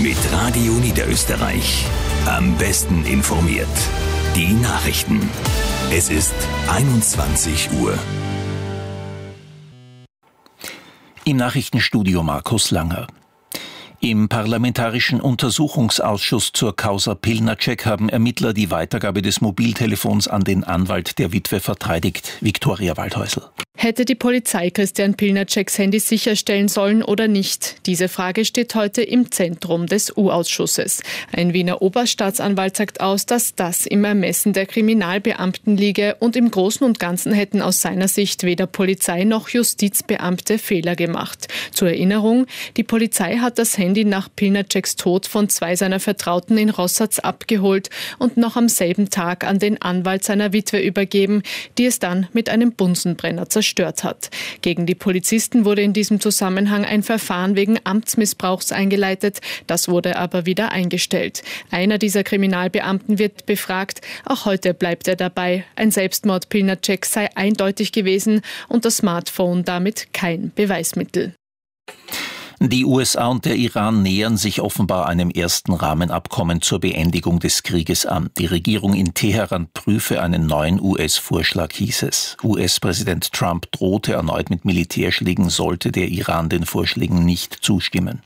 Mit Radio Niederösterreich. Am besten informiert. Die Nachrichten. Es ist 21 Uhr. Im Nachrichtenstudio Markus Langer. Im Parlamentarischen Untersuchungsausschuss zur Causa Pilnacek haben Ermittler die Weitergabe des Mobiltelefons an den Anwalt der Witwe verteidigt, Viktoria Waldhäusl. Hätte die Polizei Christian Pilnaceks Handy sicherstellen sollen oder nicht? Diese Frage steht heute im Zentrum des U-Ausschusses. Ein Wiener Oberstaatsanwalt sagt aus, dass das im Ermessen der Kriminalbeamten liege und im Großen und Ganzen hätten aus seiner Sicht weder Polizei noch Justizbeamte Fehler gemacht. Zur Erinnerung, die Polizei hat das Handy nach Pilnaceks Tod von 2 seiner Vertrauten in Rossatz abgeholt und noch am selben Tag an den Anwalt seiner Witwe übergeben, die es dann mit einem Bunsenbrenner zerstört hat. Gegen die Polizisten wurde in diesem Zusammenhang ein Verfahren wegen Amtsmissbrauchs eingeleitet. Das wurde aber wieder eingestellt. Einer dieser Kriminalbeamten wird befragt. Auch heute bleibt er dabei. Ein Selbstmord Pilnaceks sei eindeutig gewesen und das Smartphone damit kein Beweismittel. Die USA und der Iran nähern sich offenbar einem ersten Rahmenabkommen zur Beendigung des Krieges an. Die Regierung in Teheran prüfe einen neuen US-Vorschlag, hieß es. US-Präsident Trump drohte erneut mit Militärschlägen, sollte der Iran den Vorschlägen nicht zustimmen.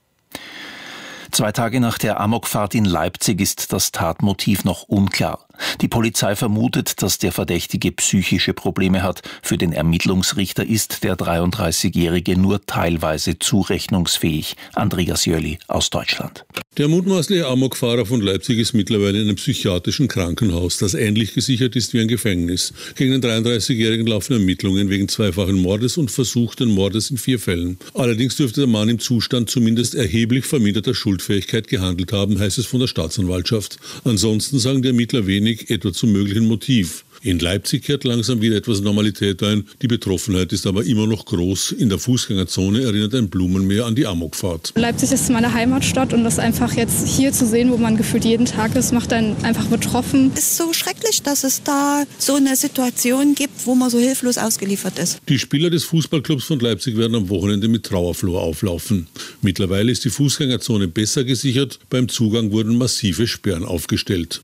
2 Tage nach der Amokfahrt in Leipzig ist das Tatmotiv noch unklar. Die Polizei vermutet, dass der Verdächtige psychische Probleme hat. Für den Ermittlungsrichter ist der 33-Jährige nur teilweise zurechnungsfähig. Andreas Jöli aus Deutschland. Der mutmaßliche Amokfahrer von Leipzig ist mittlerweile in einem psychiatrischen Krankenhaus, das ähnlich gesichert ist wie ein Gefängnis. Gegen den 33-Jährigen laufen Ermittlungen wegen zweifachen Mordes und versuchten Mordes in 4 Fällen. Allerdings dürfte der Mann im Zustand zumindest erheblich verminderter Schuldfähigkeit gehandelt haben, heißt es von der Staatsanwaltschaft. Ansonsten sagen die Ermittler wenig etwa zum möglichen Motiv. In Leipzig kehrt langsam wieder etwas Normalität ein. Die Betroffenheit ist aber immer noch groß. In der Fußgängerzone erinnert ein Blumenmeer an die Amokfahrt. Leipzig ist meine Heimatstadt und das einfach jetzt hier zu sehen, wo man gefühlt jeden Tag ist, macht einen einfach betroffen. Es ist so schrecklich, dass es da so eine Situation gibt, wo man so hilflos ausgeliefert ist. Die Spieler des Fußballclubs von Leipzig werden am Wochenende mit Trauerflor auflaufen. Mittlerweile ist die Fußgängerzone besser gesichert. Beim Zugang wurden massive Sperren aufgestellt.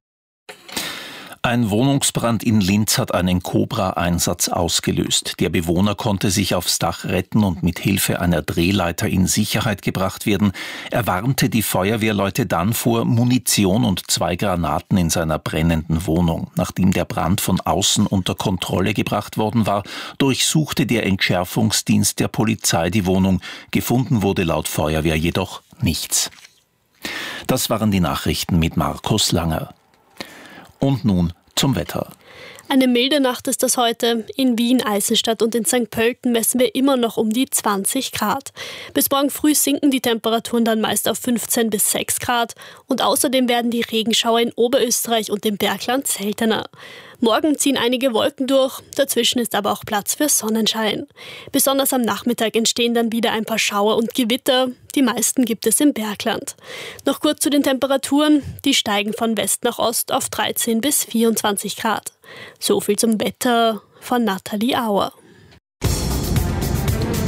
Ein Wohnungsbrand in Linz hat einen Cobra-Einsatz ausgelöst. Der Bewohner konnte sich aufs Dach retten und mit Hilfe einer Drehleiter in Sicherheit gebracht werden. Er warnte die Feuerwehrleute dann vor Munition und 2 Granaten in seiner brennenden Wohnung. Nachdem der Brand von außen unter Kontrolle gebracht worden war, durchsuchte der Entschärfungsdienst der Polizei die Wohnung. Gefunden wurde laut Feuerwehr jedoch nichts. Das waren die Nachrichten mit Markus Langer. Und nun zum Wetter. Eine milde Nacht ist das heute. In Wien, Eisenstadt und in St. Pölten messen wir immer noch um die 20 Grad. Bis morgen früh sinken die Temperaturen dann meist auf 15 bis 6 Grad. Und außerdem werden die Regenschauer in Oberösterreich und im Bergland seltener. Morgen ziehen einige Wolken durch, dazwischen ist aber auch Platz für Sonnenschein. Besonders am Nachmittag entstehen dann wieder ein paar Schauer und Gewitter. Die meisten gibt es im Bergland. Noch kurz zu den Temperaturen. Die steigen von West nach Ost auf 13 bis 24 Grad. So viel zum Wetter von Nathalie Auer.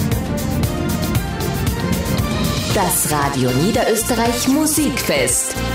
Das Radio Niederösterreich Musikfest.